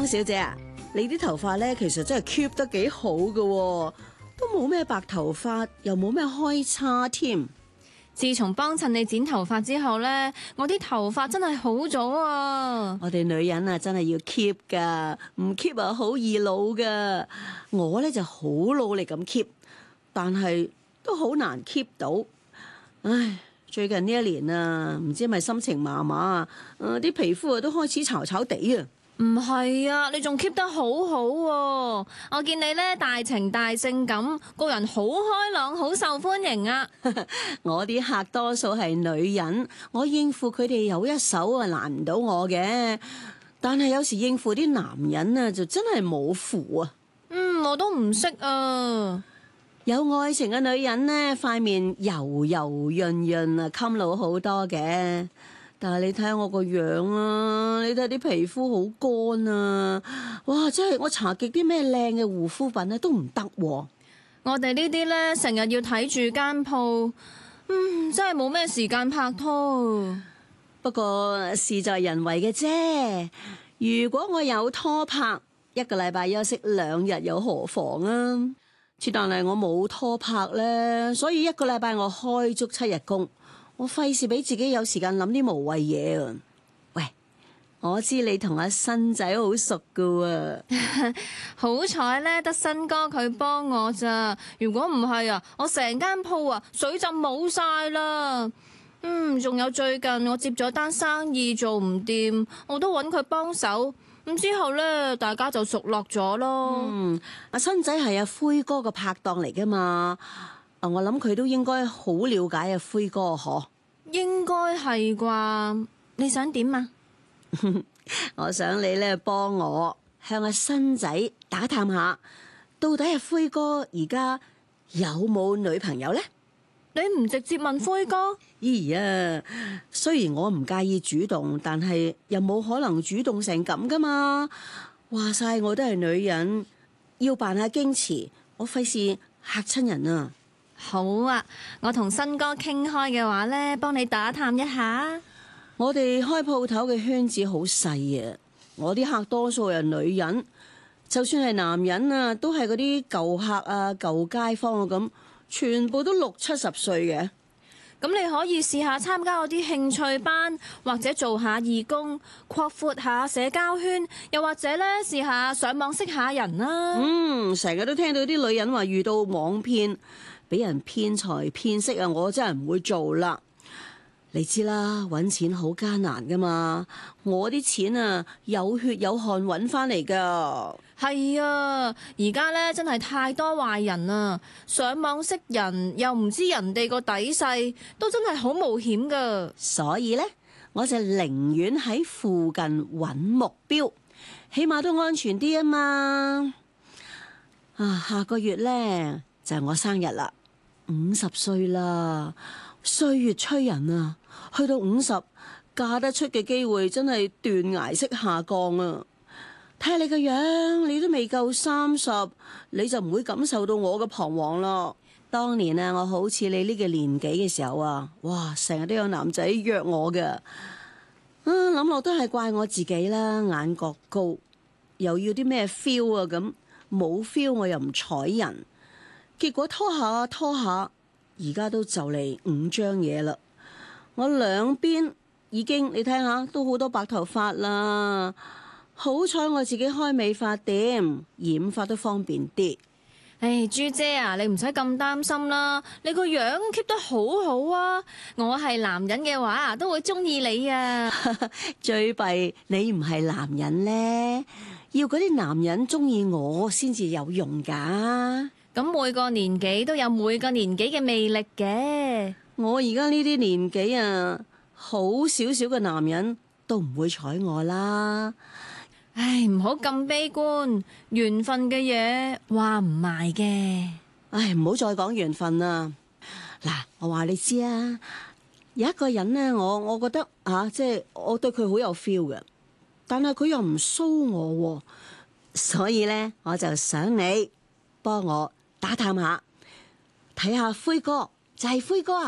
小姐啊，你啲頭髮咧其實真係 keep 得幾好㗎喎，都冇咩白頭髮，又冇咩開叉添。 自從幫襯你剪頭髮之後呢，我啲頭髮真係好咗啊！ 我哋女人啊，真係要 keep 噶，唔 keep 啊好易老噶。我咧就好努力咁 keep，但係都好難 keep 到。唉，最近呢一年啊，唔知係咪心情麻麻啊，啲皮膚啊都開始巢巢地啊。 唔係啊，你仲 keep 得好好喎！我見你呢大情大性咁，個人好開朗，好受歡迎啊！ 我啲客多數係女人，我應付佢哋有一手啊，難唔到我嘅。但係有時應付啲男人啊，就真係冇符啊。 我都唔識啊。 有愛情嘅女人呢，塊面柔柔潤潤啊，襟老好多嘅。但係你睇下我個樣啊，你睇下啲皮膚好乾啊，哇！真係我搽極啲咩靚嘅護膚品咧都唔得喎。 我哋呢啲呢，成日要睇住間鋪，真係冇咩時間拍拖。 不過事在人為嘅啫。如果我有拖拍，一個禮拜休息2日又何妨啊？但係我冇拖拍咧，所以一個禮拜我開足7日工。我費事俾自己有時間諗啲無謂嘢啊！喂，我知你同阿新仔好熟噶喎。 好彩咧，得新哥佢幫我咋。如果唔係啊，我成間鋪啊水浸冇晒啦。仲有最近我接咗單生意做唔掂，我都揾佢幫手。咁之後咧，大家就熟絡咗咯。 阿新仔係阿輝哥個拍檔嚟噶嘛？我諗佢都應該好了解阿輝哥嗬。 應該係啩？你想點啊？ 我想你咧幫我向阿新仔打探下，到底阿輝哥而家有冇女朋友呢？ 你唔直接問輝哥？ 咦呀，雖然我唔介意主動，但係又冇可能主動成咁噶嘛。話晒我都係女人，要扮下矜持，我費事嚇親人啊。 好啊，我同新哥傾開嘅話呢，幫你打探一下。 我哋開鋪頭嘅圈子好細啊，我啲客多數係女人，就算係男人啊，都係嗰啲舊客啊、舊街坊啊咁，全部都60-70歲嘅。 咁你可以試下參加我啲興趣班，或者做下義工，擴闊下社交圈，又或者咧試下上網識下人啦。 成日都聽到啲女人話遇到網騙，俾人騙財騙色啊！我真係唔會做啦。你知啦，搵錢好艱難噶嘛，我啲錢啊有血有汗搵翻嚟噶。 係啊，而家咧真係太多壞人啊！上網識人又唔知人哋個底細，都真係好冒險噶。 所以呢，我就寧願喺附近搵目標，起碼都安全啲啊嘛。下個月呢，就係我生日啦，50歲啦。歲月催人啊，去到50，嫁得出嘅機會真係斷崖式下降啊！睇下你個樣，你都未夠30，你就唔會感受到我嘅彷徨咯。當年啊，我好似你呢個年紀嘅時候啊，哇，成日都有男仔約我㗎。諗落都係怪我自己啦，眼角高，又要啲咩 feel 啊咁，冇 feel 我又唔睬人，結果拖下拖下。而家都就嚟5張嘢啦，我兩邊已經你睇下都好多白頭髮啦。好彩我自己開美髮店，染髮都方便啲。 唉，朱姐啊，你唔使咁擔心啦，你個樣 keep 得好好啊。我係男人嘅話都會中意你啊。 最弊你唔係男人呢，要嗰啲男人中意我先至有用噶。 咁每個年紀都有每個年紀嘅魅力嘅。 我而家呢啲年紀啊，好少少嘅男人都唔會睬我啦。 唉，唔好咁悲觀，緣分嘅嘢話唔埋嘅。 唉，唔好再講緣分啦。嗱，我話你知啊，有一個人呢，我覺得即係我對佢好有 feel 嘅，但係佢又唔騷我，所以呢，我就想你幫我打探下，睇下輝哥就係輝哥啊！